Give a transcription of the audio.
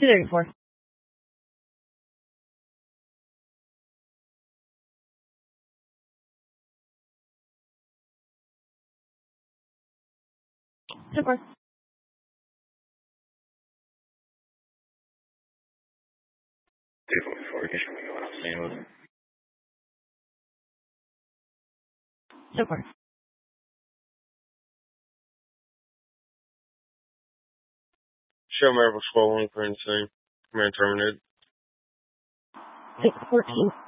234. Super. Super. Show Marvel Squall 1 current scene. Command terminated. 614.